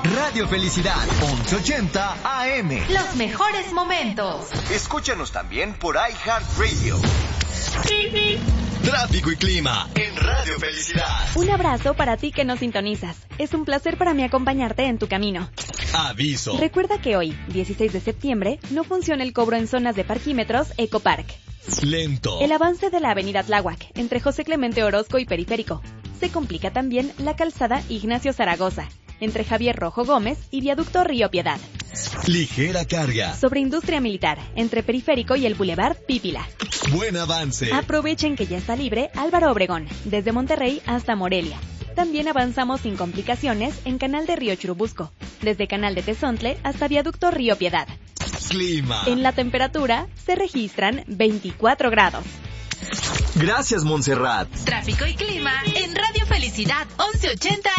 Radio Felicidad, 1180 AM. Los mejores momentos. Escúchanos también por iHeartRadio. Tráfico y clima en Radio Felicidad. Un abrazo para ti que nos sintonizas. Es un placer para mí acompañarte en tu camino. Aviso. Recuerda que hoy, 16 de septiembre, no funciona el cobro en zonas de parquímetros Ecopark. Lento. El avance de la avenida Tláhuac, entre José Clemente Orozco y Periférico. Se complica también la calzada Ignacio Zaragoza, entre Javier Rojo Gómez y Viaducto Río Piedad. Ligera carga. Sobre Industria Militar, entre Periférico y el Boulevard Pípila. Buen avance. Aprovechen que ya está libre Álvaro Obregón, desde Monterrey hasta Morelia. También avanzamos sin complicaciones en Canal de Río Churubusco, desde Canal de Tezontle hasta Viaducto Río Piedad. Clima. En la temperatura se registran 24 grados. Gracias, Montserrat. Tráfico y clima en Radio Felicidad 1180